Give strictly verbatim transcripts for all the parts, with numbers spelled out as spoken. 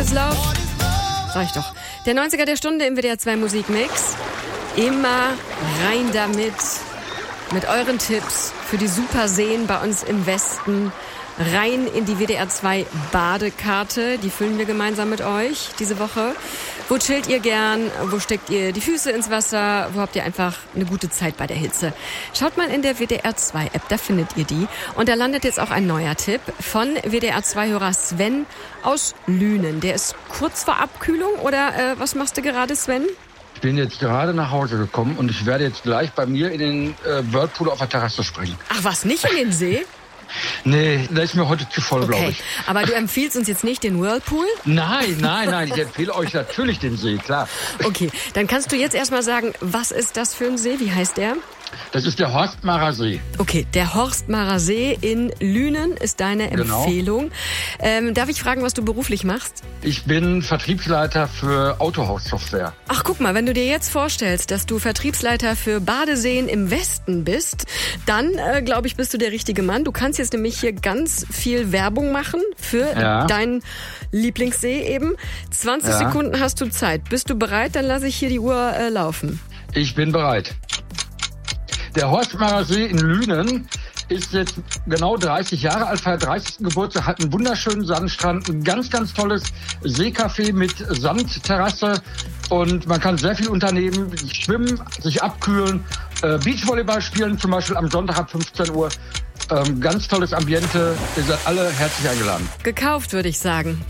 is Love? Sag ich doch. Der neunziger der Stunde im W D R zwei Musikmix. Immer rein damit. Mit euren Tipps für die super Seen bei uns im Westen. Rein in die W D R zwei Badekarte. Die füllen wir gemeinsam mit euch diese Woche. Wo chillt ihr gern? Wo steckt ihr die Füße ins Wasser? Wo habt ihr einfach eine gute Zeit bei der Hitze? Schaut mal in der W D R zwei App, da findet ihr die. Und da landet jetzt auch ein neuer Tipp von W D R zwei Hörer Sven aus Lünen. Der ist kurz vor Abkühlung oder äh, was machst du gerade, Sven? Ich bin jetzt gerade nach Hause gekommen und ich werde jetzt gleich bei mir in den äh, Whirlpool auf der Terrasse springen. Ach was, nicht in den See? Nee, da ist mir heute zu voll, Okay, glaube ich. aber du empfiehlst uns jetzt nicht den Whirlpool? Nein, nein, nein, ich empfehle euch natürlich den See, klar. Okay, dann kannst du jetzt erstmal sagen, was ist das für ein See? Wie heißt der? Das ist der Horstmarer See. Okay, der Horstmarer See in Lünen ist deine Genau. Empfehlung. Ähm, darf ich fragen, was du beruflich machst? Ich bin Vertriebsleiter für Autohaussoftware. Ach, guck mal, wenn du dir jetzt vorstellst, dass du Vertriebsleiter für Badeseen im Westen bist, dann, äh, glaube ich, bist du der richtige Mann. Du kannst jetzt nämlich hier ganz viel Werbung machen für Ja. deinen Lieblingssee eben. zwanzig Ja. Sekunden hast du Zeit. Bist du bereit? Dann lasse ich hier die Uhr äh, laufen. Ich bin bereit. Der Horstmarer See in Lünen ist jetzt genau dreißig Jahre alt, feiert dreißigsten Geburtstag, hat einen wunderschönen Sandstrand, ein ganz, ganz tolles Seecafé mit Sandterrasse und man kann sehr viel unternehmen, schwimmen, sich abkühlen, äh, Beachvolleyball spielen, zum Beispiel am Sonntag ab fünfzehn Uhr. Ähm, ganz tolles Ambiente, ihr seid alle herzlich eingeladen. Gekauft, würde ich sagen.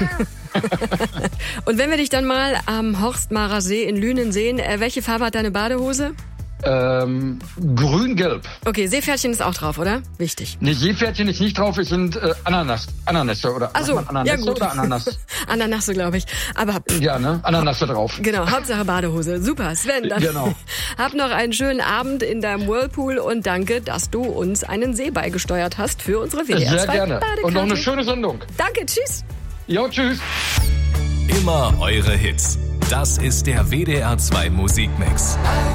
Und wenn wir dich dann mal am Horstmarer See in Lünen sehen, äh, welche Farbe hat deine Badehose? Ähm, grün-gelb. Okay, Seepferdchen ist auch drauf, oder? Wichtig. Ne, Seepferdchen ist nicht drauf, es sind äh, Ananas, Ananässe oder Ach so, sagt man Ananässe ja gut. oder Ananas? Ananasse, glaube ich. Aber pff, Ja, ne? Ananasse drauf. genau, Hauptsache Badehose. Super, Sven. Dann Genau. hab noch einen schönen Abend in deinem Whirlpool und danke, dass du uns einen See beigesteuert hast für unsere W D R Sehr zwei gerne. Badekarte. Und noch eine schöne Sendung. Danke, tschüss. Jo, tschüss. Immer eure Hits. Das ist der W D R zwei Musikmix.